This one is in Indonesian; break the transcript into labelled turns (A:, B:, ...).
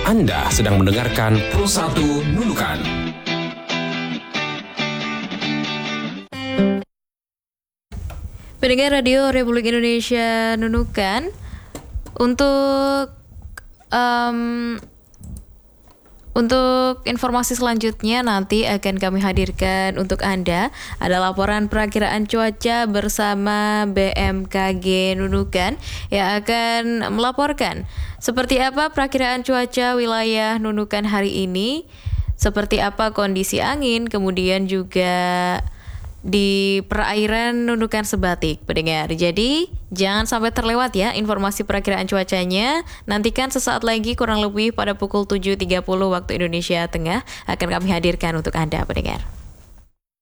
A: Anda sedang mendengarkan Pro 1 Nunukan.
B: Pendengar Radio Republik Indonesia Nunukan, untuk informasi selanjutnya nanti akan kami hadirkan untuk Anda ada laporan perakiraan cuaca bersama BMKG Nunukan yang akan melaporkan seperti apa perakiraan cuaca wilayah Nunukan hari ini, seperti apa kondisi angin, kemudian juga di perairan Nunukan Sebatik, pendengar. Jadi jangan sampai terlewat ya informasi perakiraan cuacanya. Nantikan sesaat lagi kurang lebih pada pukul 7.30 waktu Indonesia Tengah akan kami hadirkan untuk Anda, pendengar.